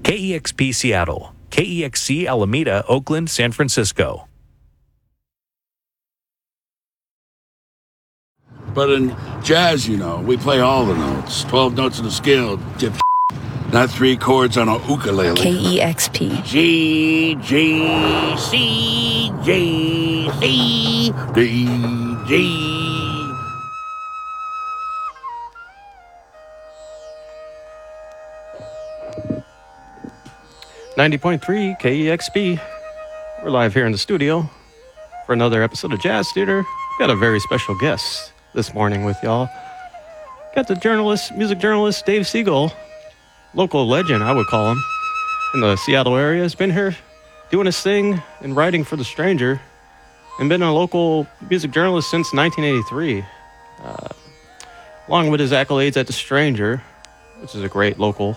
KEXP Seattle, KEXC Alameda, Oakland, San Francisco. But in jazz, we play all the notes. 12 notes on the scale, dip, not 3 chords on a ukulele. KEXP. G, G, C, G, C, D, G. .3 KEXP. We're live here in the studio for another episode of Jazz Theater. Got a very special guest this morning with y'all. Got the music journalist Dave Siegel, local legend, I would call him, in the Seattle area. Has been here doing his thing and writing for The Stranger, and been a local music journalist since 1983. Along with his accolades at The Stranger, which is a great local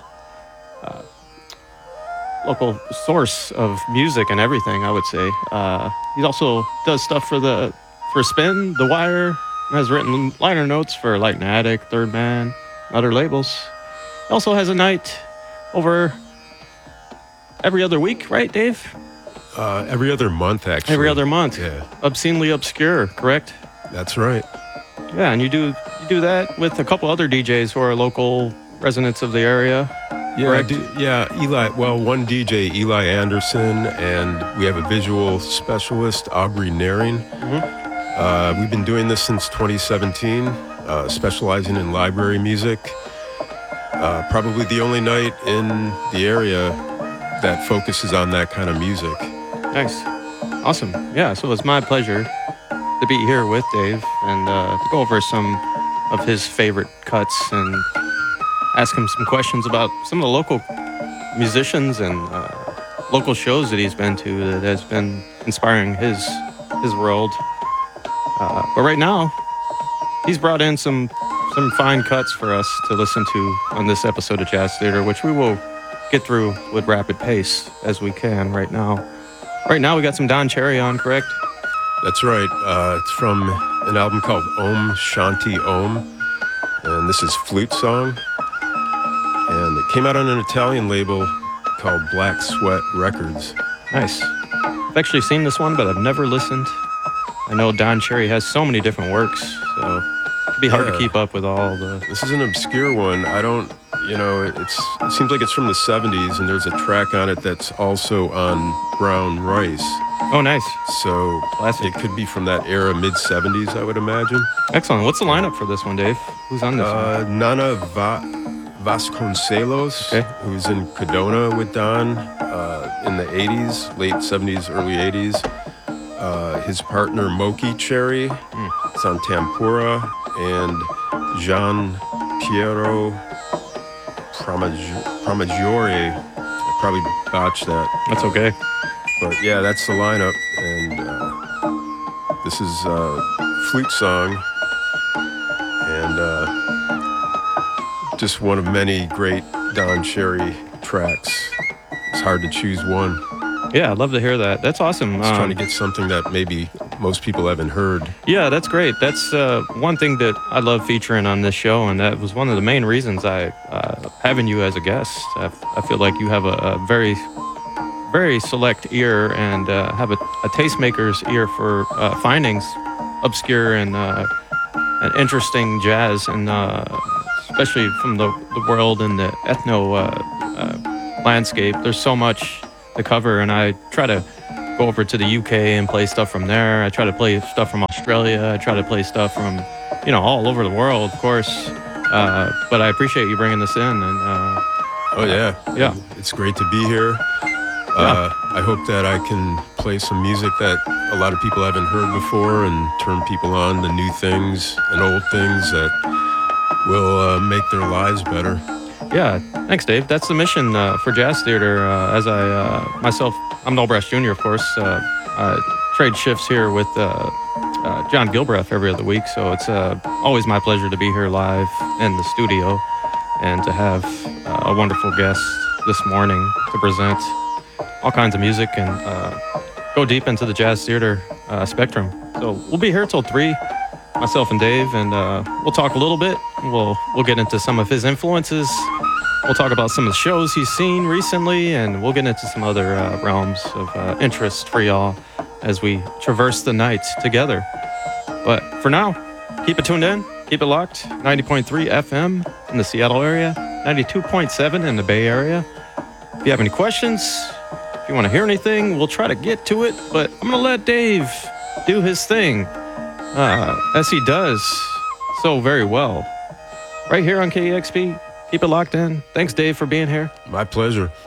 source of music and everything, I would say. He also does stuff for Spin, The Wire, and has written liner notes for Light and Attic, Third Man, and other labels. He also has a night over every other week, right, Dave? Every other month, actually. Every other month. Yeah. Obscenely Obscure, correct? That's right. Yeah, and you do that with a couple other DJs who are local residents of the area. Yeah, Eli. Well, one DJ, Eli Anderson, and we have a visual specialist, Aubrey Naring. We've been doing this since 2017, specializing in library music. Probably the only night in the area that focuses on that kind of music. Nice. Awesome. Yeah, so it's my pleasure to be here with Dave and to go over some of his favorite cuts and ask him some questions about some of the local musicians and local shows that he's been to that has been inspiring his world. But right now, he's brought in some fine cuts for us to listen to on this episode of Jazz Theater, which we will get through with rapid pace as we can right now. Right now, we got some Don Cherry on, correct? That's right. It's from an album called Om Shanti Om, and this is Flute Song. And it came out on an Italian label called Black Sweat Records. Nice. I've actually seen this one, but I've never listened. I know Don Cherry has so many different works, so it could be hard to keep up with all the... This is an obscure one. It seems like it's from the 70s, and there's a track on it that's also on Brown Rice. Oh, nice. So classic. It could be from that era, mid-70s, I would imagine. Excellent. What's the lineup for this one, Dave? Who's on this one? Nana Vasconcelos, okay, who's in Cadona with Don in the 80s, late 70s, early 80s. His partner, Moki Cherry, is on Tampura, and Gian Piero Pramaggiore. I probably botched that. That's okay. But yeah, that's the lineup, and this is Flute Song, and just one of many great Don Cherry tracks. It's hard to choose one. Yeah, I'd love to hear that. That's awesome. Trying to get something that maybe most people haven't heard. Yeah, that's great. That's one thing that I love featuring on this show, and that was one of the main reasons I having you as a guest. I feel like you have a very, very select ear and have a tastemaker's ear for finding obscure and interesting jazz, and especially from the world and the ethno landscape. There's so much to cover, and I try to go over to the UK and play stuff from there. I try to play stuff from Australia. I try to play stuff from, all over the world, of course. But I appreciate you bringing this in. And oh yeah, it's great to be here. I hope that I can play some music that a lot of people haven't heard before and turn people on to new things and old things that will make their lives better. Yeah, thanks, Dave. That's the mission for Jazz Theater. As I'm Noel Brass Jr., of course. I trade shifts here with John Gilbreth every other week, so it's always my pleasure to be here live in the studio and to have a wonderful guest this morning to present all kinds of music and go deep into the Jazz Theater spectrum. So we'll be here till 3, myself and Dave, and we'll talk a little bit. We'll get into some of his influences We'll talk about some of the shows he's seen recently, and we'll get into some other realms of interest for y'all as we traverse the night together. But for now, keep it tuned in, keep it locked. 90.3 FM in the Seattle area, 92.7 in the Bay Area. If you have any questions, if you want to hear anything, we'll try to get to it, but I'm going to let Dave do his thing, as he does so very well. Right here on KEXP. Keep it locked in. Thanks, Dave, for being here. My pleasure.